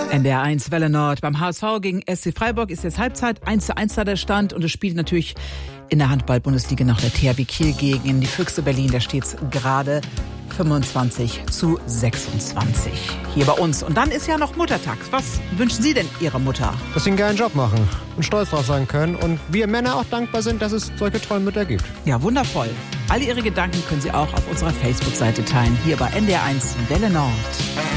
NDR1 Welle Nord. Beim HSV gegen SC Freiburg ist jetzt Halbzeit. 1:1 da der Stand. Und es spielt natürlich in der Handball-Bundesliga noch der THW Kiel gegen die Füchse Berlin. Da steht es gerade 25:26 hier bei uns. Und dann ist ja noch Muttertag. Was wünschen Sie denn Ihrer Mutter? Dass sie einen geilen Job machen und stolz drauf sein können. Und wir Männer auch dankbar sind, dass es solche tollen Mütter gibt. Ja, wundervoll. Alle Ihre Gedanken können Sie auch auf unserer Facebook-Seite teilen. Hier bei NDR1 Welle Nord.